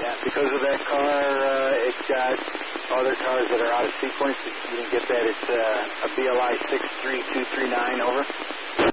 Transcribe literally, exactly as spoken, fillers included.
Yeah, because of that car, uh, it's got other cars that are out of sequence. You didn't get that. It's uh, a B L I six three two three nine, over.